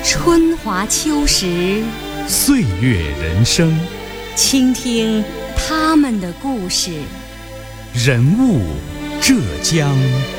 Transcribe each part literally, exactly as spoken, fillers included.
春华秋实， 岁月人生， 倾听他们的故事。 人物浙江。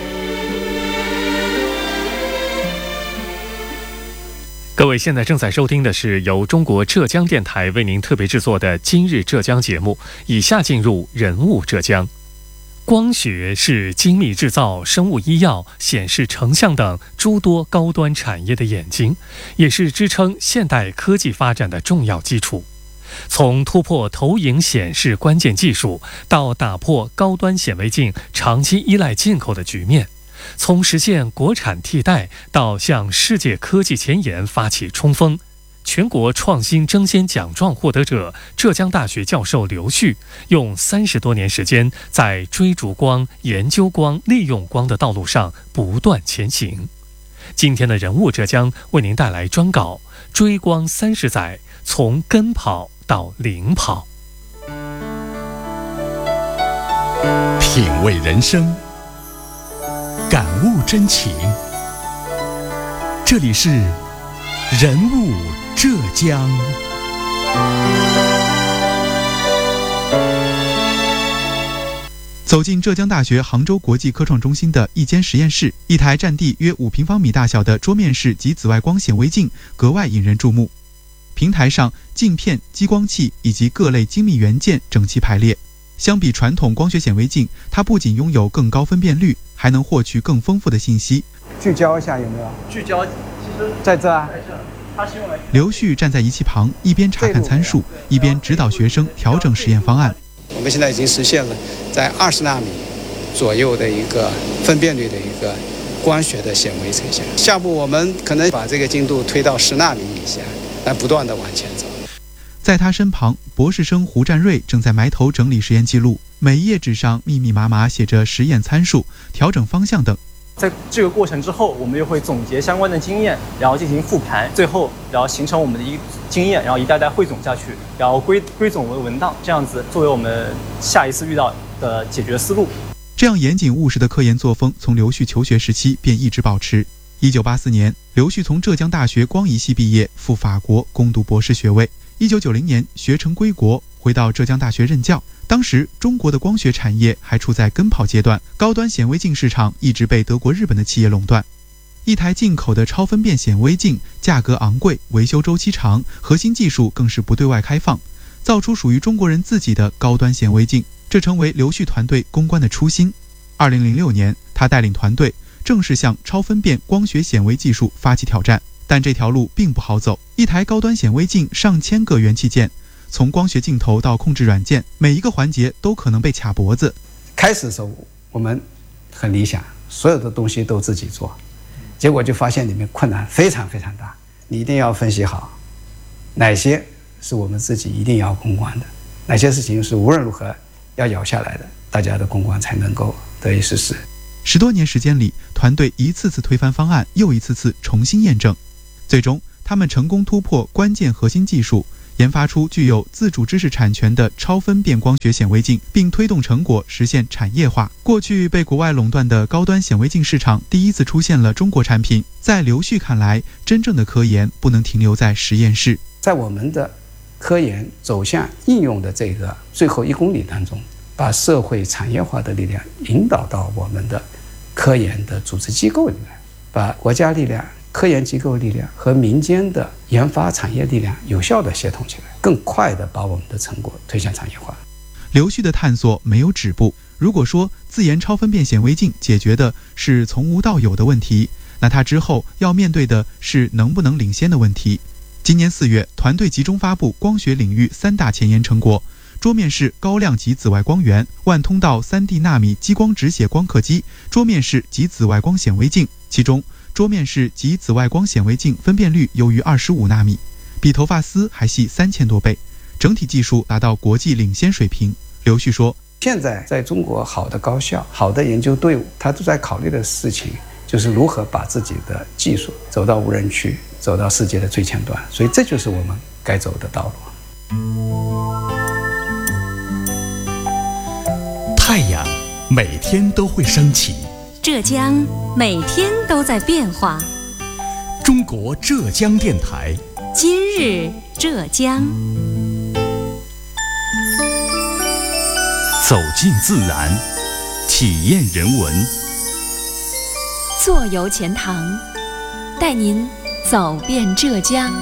各位现在正在收听的是由中国浙江电台为您特别制作的今日浙江节目，以下进入人物浙江。光学是精密制造、生物医药、显示成像等诸多高端产业的眼睛，也是支撑现代科技发展的重要基础。从突破投影显示关键技术，到打破高端显微镜长期依赖进口的局面，从实现国产替代到向世界科技前沿发起冲锋，全国创新争先奖状获得者浙江大学教授刘旭，用三十多年时间，在追逐光、研究光、利用光的道路上不断前行。今天的人物浙江为您带来专稿《追光三十载，从跟跑到领跑》。 品味人生，感悟真情。这里是人物浙江。 走进浙江大学杭州国际科创中心的一间实验室，一台占地约五平方米大小的桌面式极紫外光显微镜格外引人注目。平台上镜片、激光器以及各类精密元件整齐排列。相比传统光学显微镜，它不仅拥有更高分辨率，还能获取更丰富的信息。 聚焦一下有没有？ 聚焦，其实在这啊。 它是用来。 刘旭站在仪器旁，一边查看参数，一边指导学生调整实验方案。 我们现在已经实现了在二十纳米左右的一个分辨率的一个光学的显微成像。下步我们可能把这个精度推到十纳米以下，来不断的往前走。 在他身旁，博士生胡占瑞正在埋头整理实验记录，每一页纸上密密麻麻写着实验参数、调整方向等。 在这个过程之后，我们又会总结相关的经验，然后进行复盘，最后然后形成我们的一个经验，然后一代代汇总下去，然后归归总为文档，这样子作为我们下一次遇到的解决思路。 这样严谨务实的科研作风，从刘旭求学时期便一直保持。一九八四年，刘旭从浙江大学光仪系毕业，赴法国攻读博士学位。一九九零年学成归国，回到浙江大学任教。当时中国的光学产业还处在跟跑阶段，高端显微镜市场一直被德国、日本的企业垄断。一台进口的超分辨显微镜价格昂贵，维修周期长，核心技术更是不对外开放，造出属于中国人自己的高端显微镜，这成为刘旭团队攻关的初心。二零零六年，他带领团队正式向超分辨光学显微技术发起挑战，但这条路并不好走。一台高端显微镜上千个元器件，从光学镜头到控制软件，每一个环节都可能被卡脖子。 开始的时候我们很理想，所有的东西都自己做，结果就发现里面困难非常非常大。你一定要分析好哪些是我们自己一定要攻关的，哪些事情是无论如何要咬下来的，大家的攻关才能够得以实施。 十多年时间里，团队一次次推翻方案，又一次次重新验证，最终他们成功突破关键核心技术，研发出具有自主知识产权的超分辨光学显微镜，并推动成果实现产业化。过去被国外垄断的高端显微镜市场第一次出现了中国产品。在刘旭看来，真正的科研不能停留在实验室， 在我们的科研走向应用的这个最后一公里当中，把社会产业化的力量引导到我们的科研的组织机构里来，把国家力量、科研机构力量和民间的研发产业力量有效地协同起来，更快地把我们的成果推向产业化。 刘旭的探索没有止步。如果说自研超分辨显微镜解决的是从无到有的问题，那他之后要面对的是能不能领先的问题。今年四月，团队集中发布光学领域三大前沿成果：桌面式高量级紫外光源、万通道 三 D 纳米激光直写光刻机、桌面式极紫外光显微镜。其中桌面式极紫外光显微镜分辨率优于二十五纳米，比头发丝还细三千多倍，整体技术达到国际领先水平。刘旭说， 现在在中国好的高校、好的研究队伍，他都在考虑的事情就是如何把自己的技术走到无人区，走到世界的最前端，所以这就是我们该走的道路。 太阳每天都会升起， 浙江每天都在变化， 中国浙江电台今日浙江， 走进自然，体验人文， 坐游钱塘，带您走遍浙江。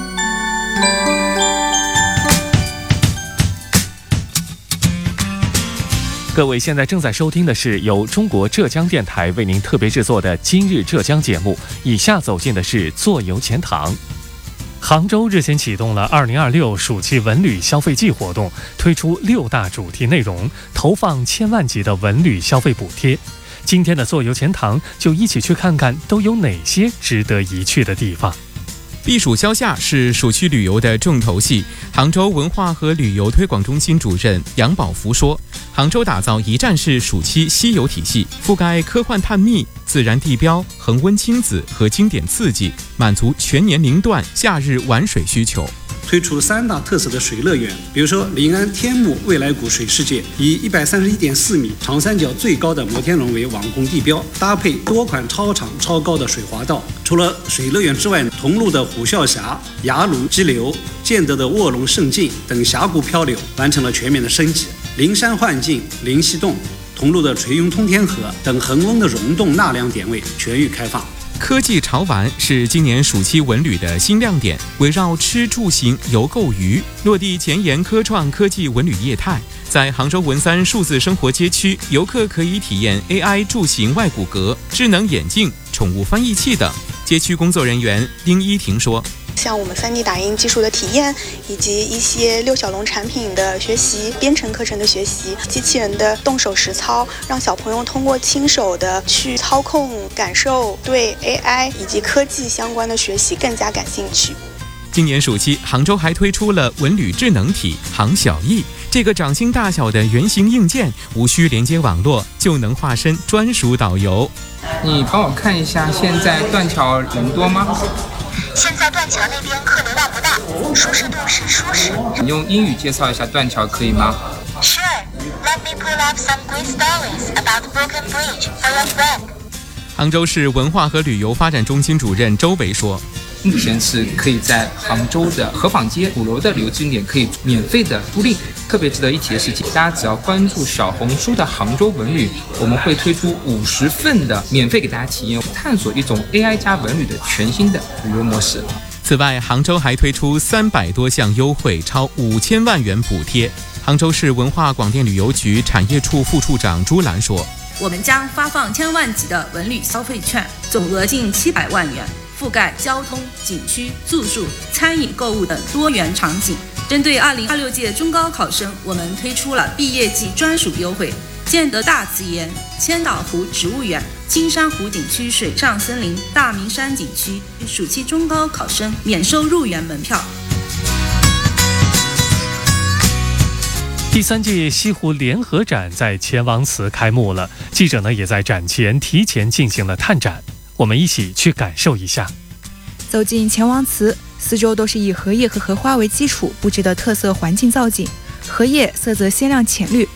各位现在正在收听的是由中国浙江电台为您特别制作的今日浙江节目，以下走进的是坐游钱塘。杭州日前启动了二零二六暑期文旅消费季活动，推出六大主题内容，投放千万级的文旅消费补贴。今天的坐游钱塘就一起去看看都有哪些值得一去的地方。 避暑消夏是暑期旅游的重头戏。杭州文化和旅游推广中心主任杨宝福说，杭州打造一站式暑期西游体系，覆盖科幻探秘、自然地标、恒温亲子和经典刺激，满足全年龄段夏日玩水需求。 推出了三大特色的水乐园，比如说临安天目未来谷水世界，以一百三十一点四米长三角最高的摩天轮为网红地标，搭配多款超长超高的水滑道。除了水乐园之外，桐庐的虎啸峡、雅鲁激流、建德的卧龙胜境等峡谷漂流完成了全面的升级。灵山幻境、灵溪洞、桐庐的垂云通天河等恒温的溶洞纳凉点位全域开放。 科技潮玩是今年暑期文旅的新亮点，围绕吃住行游购娱，落地前沿科创科技文旅业态。在杭州文三数字生活街区，游客可以体验 A I 助行外骨骼、智能眼镜、宠物翻译器等。街区工作人员丁一婷说， 像我们 三 D 打印技术的体验，以及一些六小龙产品的学习、编程课程的学习、机器人的动手实操，让小朋友通过亲手的去操控、感受，对 A I 以及科技相关的学习更加感兴趣。 今年暑期，杭州还推出了文旅智能体杭小艺，这个掌心大小的圆形硬件，无需连接网络就能化身专属导游。 你帮我看一下，现在断桥人多吗？ 现在断桥那边客流量不大，舒适度是舒适。 你用英语介绍一下断桥可以吗？ Sure, let me pull up some great stories about Broken Bridge for your friend. 杭州市文化和旅游发展中心主任周维说， 目前是可以在杭州的河坊街鼓楼的旅游景点可以免费的租赁。特别值得一提的是，大家只要关注小红书的杭州文旅，我们会推出五十份的免费给大家体验，探索一种 A I 加文旅的全新的旅游模式。 此外，杭州还推出三百多项优惠，超五千万元补贴。杭州市文化广电旅游局产业处副处长朱兰说， 我们将发放千万级的文旅消费券，总额近七百万元，覆盖交通、景区、住宿、餐饮、购物等多元场景。针对二零二六届中高考生，我们推出了毕业季专属优惠，建德大慈岩、千岛湖植物园、金山湖景区水上森林、大明山景区，暑期中高考生免收入园门票。 第三届西湖联合展在钱王祠开幕了，记者呢也在展前提前进行了探展，我们一起去感受一下。 走进钱王祠，四周都是以荷叶和荷花为基础布置的特色环境造景，荷叶色泽鲜亮浅绿，